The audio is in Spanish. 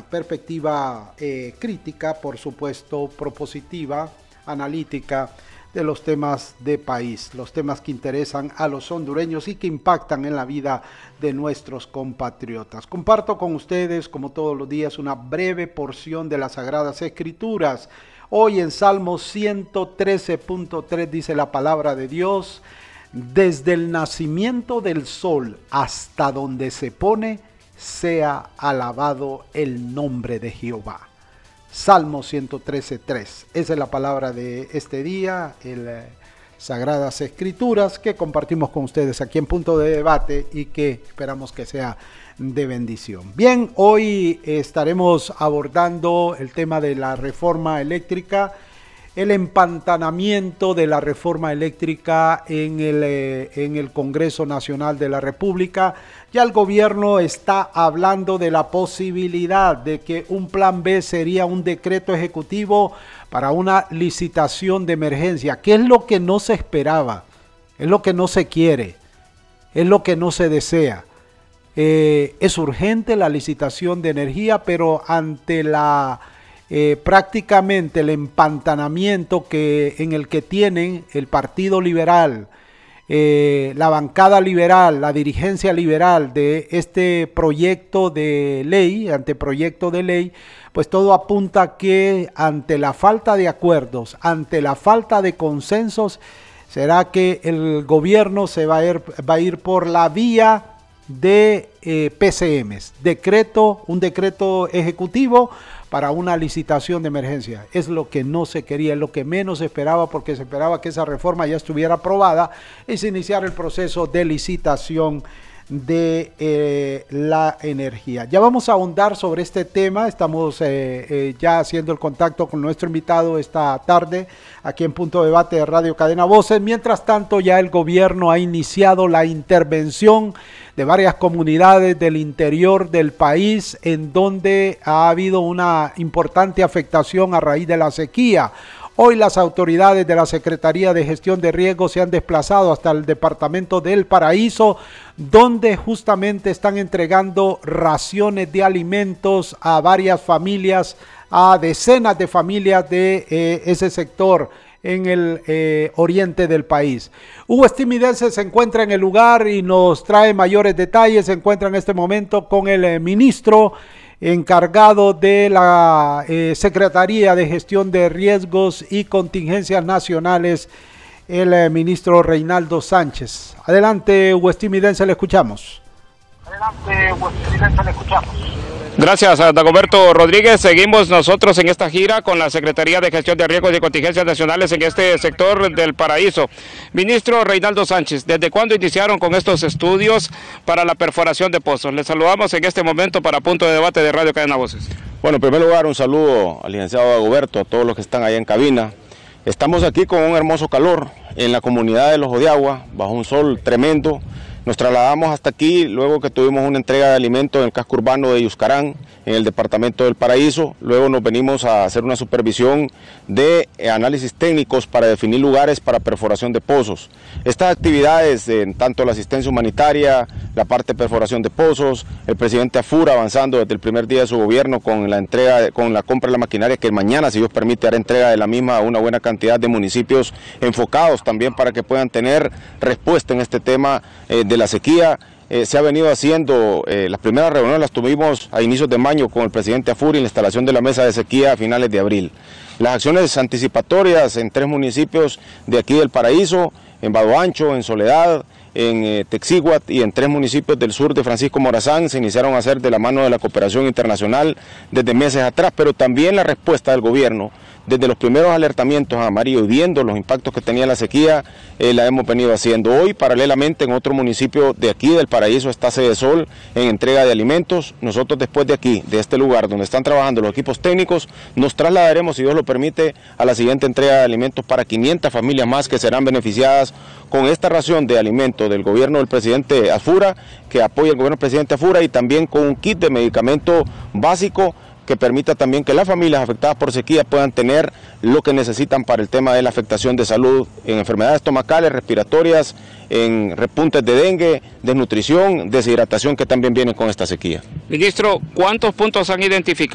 perspectiva crítica, por supuesto, propositiva, analítica, de los temas de país, los temas que interesan a los hondureños y que impactan en la vida de nuestros compatriotas. Comparto con ustedes, como todos los días, una breve porción de las Sagradas Escrituras. Hoy en Salmo 113.3 dice la palabra de Dios: desde el nacimiento del sol hasta donde se pone, sea alabado el nombre de Jehová. Salmo 113.3. Esa es la palabra de este día, Sagradas Escrituras, que compartimos con ustedes aquí en Punto de Debate y que esperamos que sea de bendición. Bien, hoy estaremos abordando el tema de la reforma eléctrica, el empantanamiento de la reforma eléctrica en el Congreso Nacional de la República. Ya el gobierno está hablando de la posibilidad de que un plan B sería un decreto ejecutivo para una licitación de emergencia, que es lo que no se esperaba, es lo que no se quiere, es lo que no se desea. Es urgente la licitación de energía, pero ante prácticamente el empantanamiento en el que tienen el Partido Liberal, la bancada liberal, la dirigencia liberal de este proyecto de ley, anteproyecto de ley, pues todo apunta que ante la falta de acuerdos, ante la falta de consensos, será que el gobierno va a ir por la vía de PCMs, un decreto ejecutivo para una licitación de emergencia. Es lo que no se quería, es lo que menos se esperaba, porque se esperaba que esa reforma ya estuviera aprobada y se iniciara el proceso de licitación de la energía. Ya vamos a ahondar sobre este tema. Estamos ya haciendo el contacto con nuestro invitado esta tarde aquí en Punto de Debate de Radio Cadena Voces. Mientras tanto, ya el gobierno ha iniciado la intervención de varias comunidades del interior del país, en donde ha habido una importante afectación a raíz de la sequía. Hoy las autoridades de la Secretaría de Gestión de Riesgos se han desplazado hasta el departamento del Paraíso, donde justamente están entregando raciones de alimentos a varias familias, a decenas de familias de ese sector en el oriente del país. Hugo Estimidense se encuentra en el lugar y nos trae mayores detalles. Se encuentra en este momento con el ministro encargado de la Secretaría de Gestión de Riesgos y Contingencias Nacionales, el ministro Reinaldo Sánchez. Adelante, Hugo Estimidense, le escuchamos. Gracias a Dagoberto Rodríguez. Seguimos nosotros en esta gira con la Secretaría de Gestión de Riesgos y Contingencias Nacionales en este sector del Paraíso. Ministro Reinaldo Sánchez, ¿desde cuándo iniciaron con estos estudios para la perforación de pozos? Les saludamos en este momento para Punto de Debate de Radio Cadena Voces. Bueno, en primer lugar, un saludo al licenciado Dagoberto, a todos los que están allá en cabina. Estamos aquí con un hermoso calor en la comunidad del Ojo de Agua, bajo un sol tremendo. Nos trasladamos hasta aquí luego que tuvimos una entrega de alimentos en el casco urbano de Yuscarán, en el departamento del Paraíso. Luego nos venimos a hacer una supervisión de análisis técnicos para definir lugares para perforación de pozos. Estas actividades, tanto la asistencia humanitaria, la parte de perforación de pozos, el presidente Afura avanzando desde el primer día de su gobierno con la entrega, con la compra de la maquinaria, que mañana, si Dios permite, hará entrega de la misma a una buena cantidad de municipios enfocados también para que puedan tener respuesta en este tema de la sequía. Se ha venido haciendo, las primeras reuniones las tuvimos a inicios de mayo con el presidente Afura y la instalación de la mesa de sequía a finales de abril. Las acciones anticipatorias en 3 municipios de aquí del Paraíso, en Badoancho, en Soledad, en Texíhuat y en 3 municipios del sur de Francisco Morazán, se iniciaron a hacer de la mano de la cooperación internacional desde meses atrás, pero también la respuesta del gobierno. Desde los primeros alertamientos a Amarillo y viendo los impactos que tenía la sequía, la hemos venido haciendo. Hoy, paralelamente, en otro municipio de aquí del Paraíso está Cedesol en entrega de alimentos. Nosotros después de aquí, de este lugar donde están trabajando los equipos técnicos, nos trasladaremos, si Dios lo permite, a la siguiente entrega de alimentos para 500 familias más que serán beneficiadas con esta ración de alimentos del gobierno del presidente Afura, que apoya el gobierno del presidente Afura, y también con un kit de medicamento básico que permita también que las familias afectadas por sequía puedan tener lo que necesitan para el tema de la afectación de salud en enfermedades estomacales, respiratorias, en repuntes de dengue, desnutrición, deshidratación que también vienen con esta sequía. Ministro, ¿cuántos puntos han identificado